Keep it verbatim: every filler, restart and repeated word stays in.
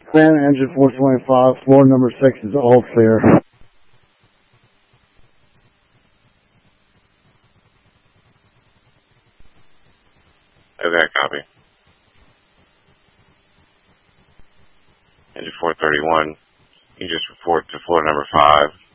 Plan engine four twenty-five, floor number six is all clear. Okay, copy. Engine four thirty-one, you just report to floor number five.